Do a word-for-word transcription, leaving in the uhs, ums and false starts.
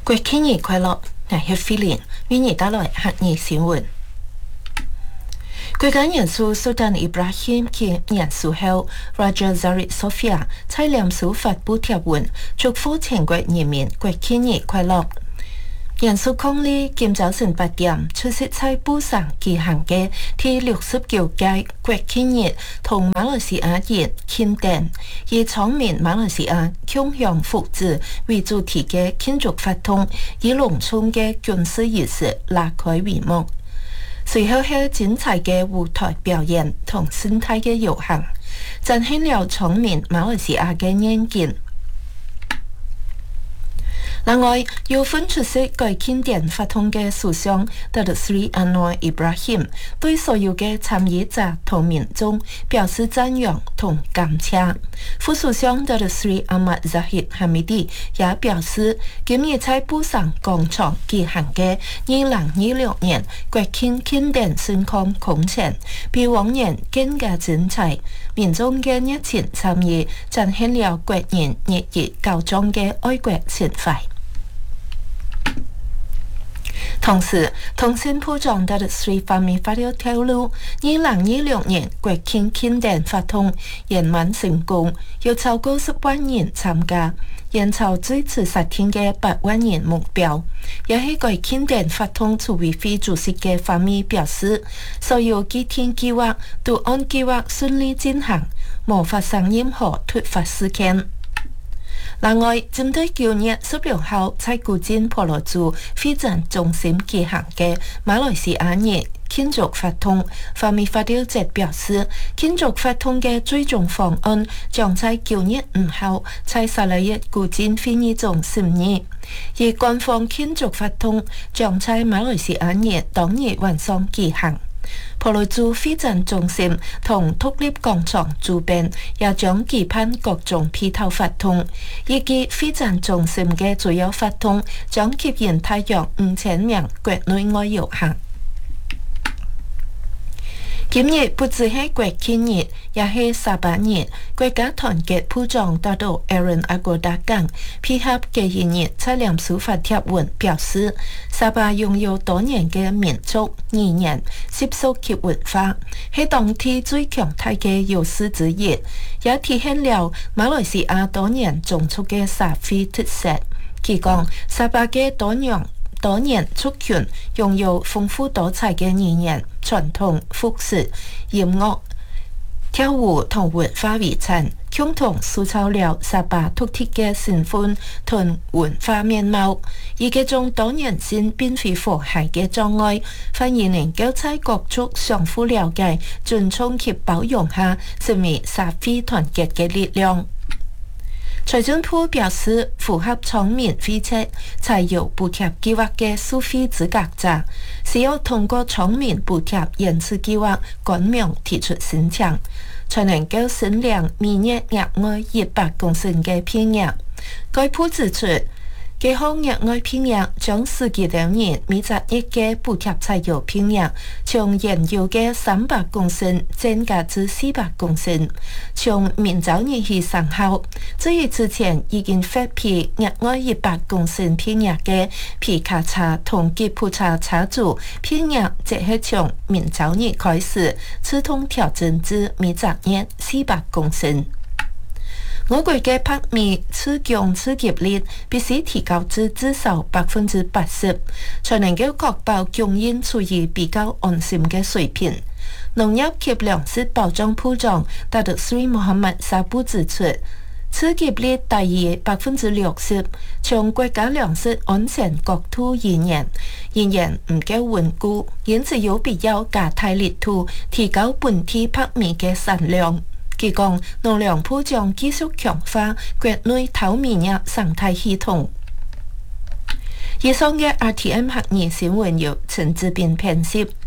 國慶日快樂！我係菲蓮，為你帶來客語新聞。國家元首蘇丹伊布拉欣及元首後 Raja Zarif Sofia 在臉書發布貼文，祝福全國人民國慶日快樂。元首伉儷今早晨八點出席在布城舉行嘅第六十九屆國慶日同馬來西亞人慶典，以倡明馬來西亞共享福祉為主題嘅慶祝活動，以農村嘅軍事儀式拉開帷幕。隨後係精彩嘅舞台表演同生態嘅遊行，展現了倡明馬來西亞嘅遠景。另外，有份出席該慶典活動嘅首相達賴斯安華伊布拉欣對所有嘅參與者同民眾表示讚揚同感謝。副首相達賴斯阿末扎希哈米迪也表示，今日在布城廣場舉行嘅二零二六年國慶慶典盛況空前，比往年更加精彩。民眾嘅熱情參與，展現了國人熱熱高漲嘅愛國情懷。同時，通訊部長達賴斯方面發表透露，二零二六年國慶慶典活動圓滿成功，有超過十萬人參加，遠超最初設定嘅八萬人目標。也係該慶典活動處委會主席嘅方面表示，所有幾天計劃都按計劃順利進行，無發生任何突發事件。另外，針對九月十六號在古晉婆羅洲會展中心舉行嘅馬來西亞日慶祝活動，方面發表則表示，慶祝活動嘅最終方案將在九月五號在沙拉越古晉會議中審議，而官方慶祝活動將在馬來西亞日當日晚上舉行。婆羅洲會展中心同獨立廣場周邊也將舉辦各種配套活動，以及會展中心嘅主要活動將吸引大約五千名國內外遊客。今日不只係國慶日，也係沙巴日。國家團結部長大道 Aaron Agoda 講，配合嘅一日在臉書發帖文表示，沙巴擁有多年嘅民族語言、習俗及文化，係當地最強大嘅優勢之一，也體現了馬來西亞多年種族嘅社會特色。佢講，沙巴嘅多樣多年族群擁有豐富多彩嘅語言、傳統、服飾、音樂、跳舞同文化遺產，共同塑造了沙巴獨特嘅身份同文化面貌。而這種多元性並非和諧嘅障礙，反而能夠在各族相互了解、尊重及包容下，成為社會團結嘅力量。財政部表示，符合倡明惠策採用補貼計劃嘅收費資格者，需要通過倡明補貼延遲計劃官網提出申請，才能夠申領每月額外一百公升嘅片額。該部指出，這項額外片額將實際兩年每十億嘅補貼採用片額，從現有嘅三百公升增加至四百公升，從明早日起生效。至於之前已經發批額外一百公升片額嘅皮卡車同吉普車車主片額，則係從明早日開始自動調整至每十日四百公升。我國嘅白米次供次給率必須提高至至少百分之八十，才能夠確保供應處於比較安心嘅水平。農業及糧食保障部長達賴斯穆罕默沙布指出，次給率大於百分之六十，從國家糧食安全角度而言，仍然唔夠穩固，因此有必要加大力度提高本地白米嘅產量。佢講，農糧部將繼續強化國內淘米業生態系統。以上嘅 R T M 客語新聞由陳志斌編輯。